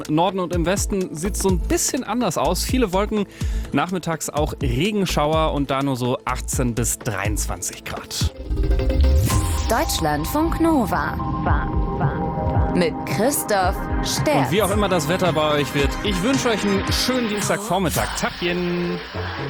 Im Norden und im Westen sieht es so ein bisschen anders aus. Viele Wolken, nachmittags auch Regenschauer und da nur so 18 bis 23 Grad. Deutschlandfunk Nova. Mit Christoph Sterz. Und wie auch immer das Wetter bei euch wird, ich wünsche euch einen schönen Dienstagvormittag. Tachchen!